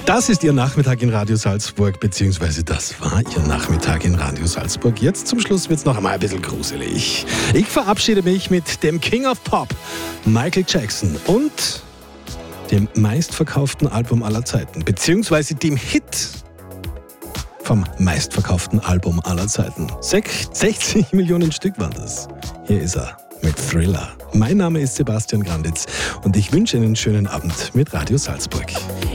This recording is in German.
Das ist Ihr Nachmittag in Radio Salzburg, beziehungsweise das war Ihr Nachmittag in Radio Salzburg. Jetzt zum Schluss wird es noch einmal ein bisschen gruselig. Ich verabschiede mich mit dem King of Pop, Michael Jackson, und dem meistverkauften Album aller Zeiten, beziehungsweise dem Hit vom meistverkauften Album aller Zeiten. 60 Millionen Stück waren das. Hier ist er mit Thriller. Mein Name ist Sebastian Granditz und ich wünsche Ihnen einen schönen Abend mit Radio Salzburg.